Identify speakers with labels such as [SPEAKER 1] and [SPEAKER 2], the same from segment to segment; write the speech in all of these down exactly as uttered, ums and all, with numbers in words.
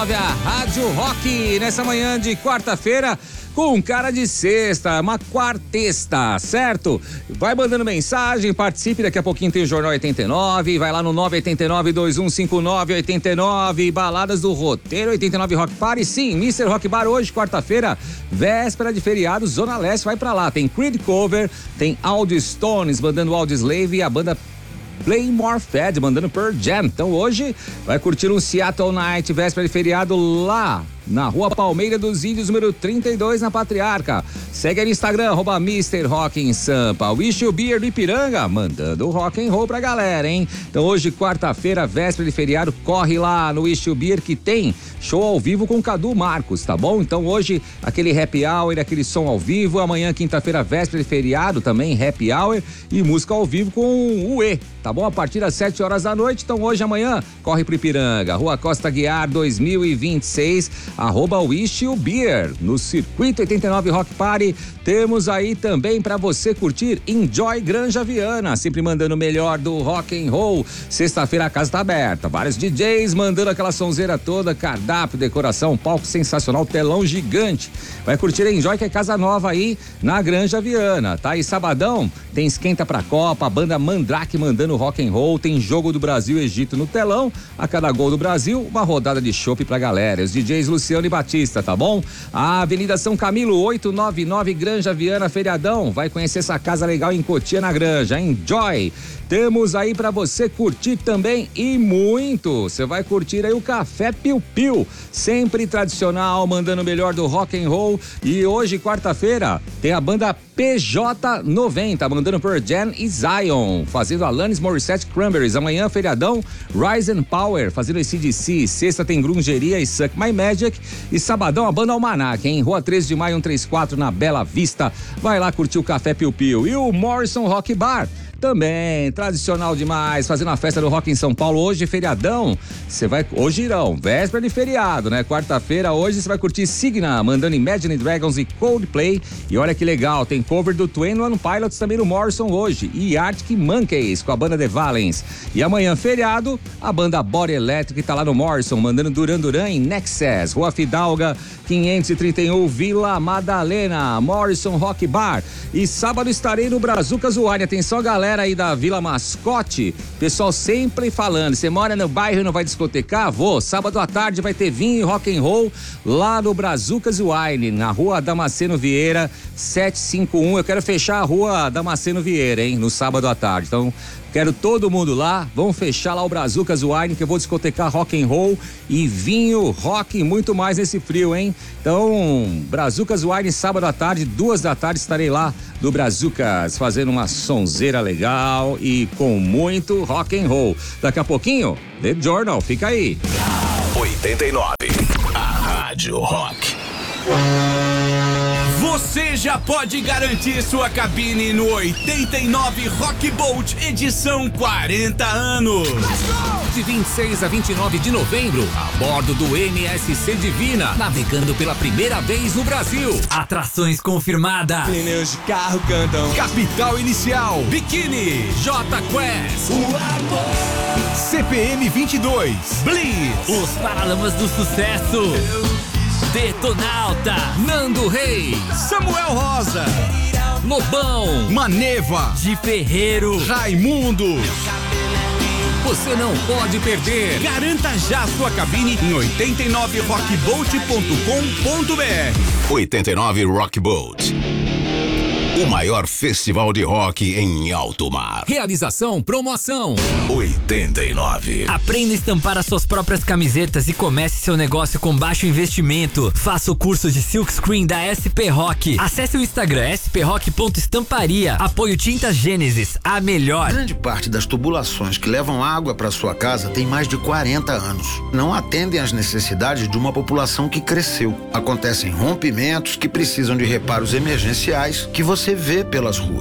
[SPEAKER 1] A Rádio Rock, nessa manhã de quarta-feira, com cara de sexta, uma quartesta, certo? Vai mandando mensagem, participe, daqui a pouquinho tem o Jornal oitenta e nove, vai lá no nove oito nove, dois um cinco nove, oito nove, baladas do Roteiro oitenta e nove Rock Party, sim, mister Rock Bar hoje, quarta-feira, véspera de feriado, Zona Leste, vai pra lá, tem Creed Cover, tem Audi Stones mandando Audi Slave e a banda Play More Fed mandando Pearl Jam. Então hoje vai curtir um Seattle Night, véspera de feriado lá na Rua Palmeira dos Índios, número trinta e dois, na Patriarca. Segue aí no Instagram, arroba mister Rock em Sampa. Wish You Beer do Ipiranga, mandando rock and roll pra galera, hein? Então hoje, quarta-feira, véspera de feriado, corre lá no Wish You Beer que tem show ao vivo com Cadu Marcos, tá bom? Então hoje, aquele happy hour, aquele som ao vivo. Amanhã, quinta-feira, véspera de feriado, também happy hour e música ao vivo com o E, tá bom? A partir das sete horas da noite. Então hoje, amanhã, corre pro Ipiranga, Rua Costa Guiar, dois mil e vinte e seis, arroba Wish You Beer. No Circuito oitenta e nove Rock Party, temos aí também pra você curtir Enjoy Granja Viana, sempre mandando o melhor do rock and roll. Sexta-feira a casa tá aberta, vários D Js mandando aquela sonzeira toda, cardápio, decoração, palco sensacional, telão gigante. Vai curtir a Enjoy, que é casa nova aí na Granja Viana, tá? E sabadão tem esquenta pra Copa, a banda Mandrake mandando rock and roll, tem jogo do Brasil e Egito no telão, a cada gol do Brasil, uma rodada de chopp pra galera. Os D Js Luciano e Batista, tá bom? A Avenida São Camilo, oitocentos e noventa e nove, Granja Viana, feriadão. Vai conhecer essa casa legal em Cotia, na Granja. Enjoy! Temos aí pra você curtir também e muito. Você vai curtir aí o Café Piu Piu, sempre tradicional, mandando o melhor do rock and roll. E hoje, quarta-feira, tem a banda P J noventa, mandando Pearl Jam e Zion, fazendo Alanis Morissette Cranberries. Amanhã, feriadão, Rise and Power, fazendo A C D C. Sexta tem Grungeria e Suck My Magic. E sabadão, a banda Almanac, em Rua treze de maio, cento e trinta e quatro, na Bela Vista. Vai lá curtir o Café Piu Piu. E o Morrison Rock Bar, também, tradicional demais, fazendo a festa do rock em São Paulo, hoje feriadão, você vai, hoje irão, véspera de feriado, né, quarta-feira, hoje você vai curtir Signa, mandando Imagine Dragons e Coldplay, e olha que legal, tem cover do Twain One Pilots também no Morrison hoje, e Arctic Monkeys com a banda The Valens, e amanhã feriado, a banda Body Electric tá lá no Morrison, mandando Duran Duran em Nexus, Rua Fidalga, quinhentos e trinta e um, Vila Madalena, Morrison Rock Bar, e sábado estarei no Brazucas Wine, atenção galera aí da Vila Mascote, pessoal sempre falando, você mora no bairro e não vai discotecar? Vou, sábado à tarde vai ter vinho e rock and roll lá no Brazucas Wine, na Rua Damasceno Vieira, setecentos e cinquenta e um, eu quero fechar a Rua Damasceno Vieira, hein, no sábado à tarde, então quero todo mundo lá, vamos fechar lá o Brazucas Wine, que eu vou discotecar rock and roll e vinho, rock e muito mais nesse frio, hein? Então, Brazucas Wine, sábado à tarde, duas da tarde, estarei lá do Brazucas, fazendo uma sonzeira legal e com muito rock and roll. Daqui a pouquinho, The Journal, fica aí.
[SPEAKER 2] oitenta e nove, a Rádio Rock. Você já pode garantir sua cabine no oitenta e nove Rock Bolt, edição quarenta anos.
[SPEAKER 3] De vinte e seis a vinte e nove de novembro, a bordo do M S C Divina, navegando pela primeira vez no Brasil. Atrações confirmadas.
[SPEAKER 4] Pneus de carro cantam.
[SPEAKER 2] Capital Inicial, Biquíni,
[SPEAKER 3] J Quest,
[SPEAKER 2] o amor, C P M vinte e dois, Blitz,
[SPEAKER 3] os Paralamas do Sucesso, Detonauta, Nando Reis,
[SPEAKER 2] Samuel Rosa,
[SPEAKER 3] Lobão,
[SPEAKER 2] Maneva,
[SPEAKER 3] de Ferreiro,
[SPEAKER 2] Raimundo.
[SPEAKER 3] Você não pode perder.
[SPEAKER 2] Garanta já sua cabine em oitenta e nove rock bolt ponto com ponto b r. oitenta e nove Rock Bolt, o maior festival de rock em alto mar.
[SPEAKER 3] Realização, promoção
[SPEAKER 2] oitenta e nove.
[SPEAKER 3] Aprenda a estampar as suas próprias camisetas e comece seu negócio com baixo investimento. Faça o curso de Silk Screen da S P Rock. Acesse o Instagram s p rock ponto estamparia. Apoio Tintas Gênesis, a melhor.
[SPEAKER 5] Grande parte das tubulações que levam água para sua casa tem mais de quarenta anos. Não atendem às necessidades de uma população que cresceu. Acontecem rompimentos que precisam de reparos emergenciais que você vê pelas ruas.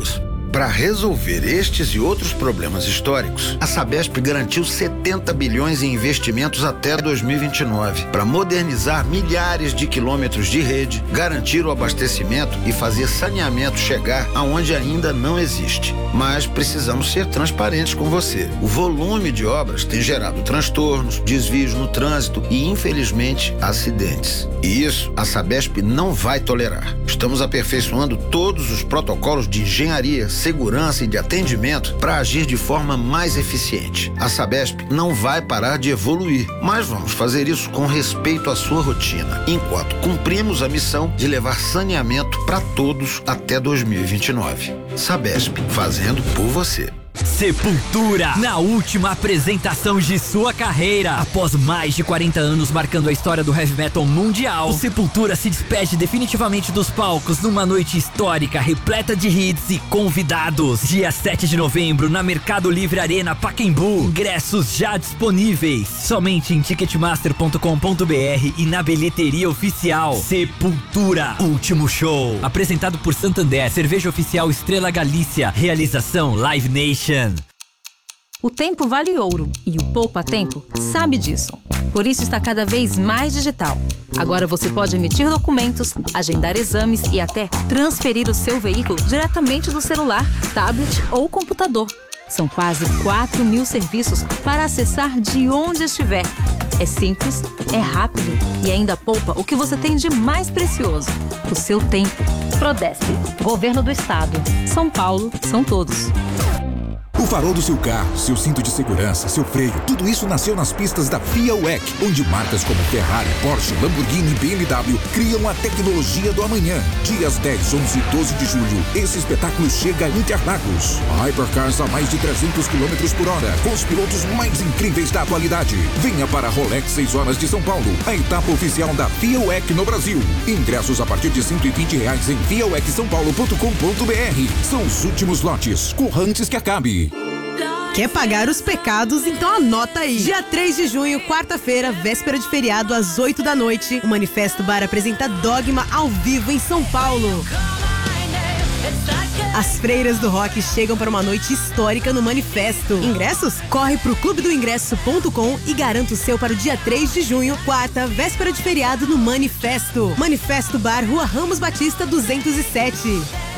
[SPEAKER 5] Para resolver estes e outros problemas históricos, a Sabesp garantiu setenta bilhões em investimentos até dois mil e vinte e nove para modernizar milhares de quilômetros de rede, garantir o abastecimento e fazer saneamento chegar aonde ainda não existe. Mas precisamos ser transparentes com você. O volume de obras tem gerado transtornos, desvios no trânsito e, infelizmente, acidentes. E isso a Sabesp não vai tolerar. Estamos aperfeiçoando todos os protocolos de engenharia, segurança e de atendimento para agir de forma mais eficiente. A Sabesp não vai parar de evoluir, mas vamos fazer isso com respeito à sua rotina, enquanto cumprimos a missão de levar saneamento para todos até dois mil e vinte e nove. Sabesp, fazendo por você.
[SPEAKER 3] Sepultura, na última apresentação de sua carreira. Após mais de quarenta anos marcando a história do heavy metal mundial, o Sepultura se despede definitivamente dos palcos numa noite histórica repleta de hits e convidados. Dia sete de novembro, na Mercado Livre Arena Pacaembu. Ingressos já disponíveis somente em ticketmaster ponto com ponto br e na bilheteria oficial. Sepultura, último show. Apresentado por Santander, cerveja oficial Estrela Galícia. Realização Live Nation.
[SPEAKER 6] O tempo vale ouro e o Poupa Tempo sabe disso. Por isso está cada vez mais digital. Agora você pode emitir documentos, agendar exames e até transferir o seu veículo diretamente do celular, tablet ou computador. São quase quatro mil serviços para acessar de onde estiver. É simples, é rápido e ainda poupa o que você tem de mais precioso: o seu tempo. Prodesp, Governo do Estado. São Paulo, são todos.
[SPEAKER 7] O farol do seu carro, seu cinto de segurança, seu freio, tudo isso nasceu nas pistas da FIA W E C, onde marcas como Ferrari, Porsche, Lamborghini e B M W criam a tecnologia do amanhã. Dias dez, onze e doze de julho, esse espetáculo chega a Interlagos. Hypercars a mais de trezentos quilômetros por hora, com os pilotos mais incríveis da atualidade. Venha para a Rolex seis horas de São Paulo, a etapa oficial da FIA W E C no Brasil. Ingressos a partir de cento e vinte reais em via w e c são paulo ponto com ponto b r. São os últimos lotes, corra antes que acabe.
[SPEAKER 8] Quer pagar os pecados? Então anota aí. Dia três de junho, quarta-feira, véspera de feriado, às oito da noite, o Manifesto Bar apresenta Dogma ao vivo em São Paulo. As freiras do rock chegam para uma noite histórica no Manifesto. Ingressos? Corre pro clube do ingresso ponto com e garanta o seu para o dia três de junho, quarta, véspera de feriado no Manifesto. Manifesto Bar, Rua Ramos Batista duzentos e sete.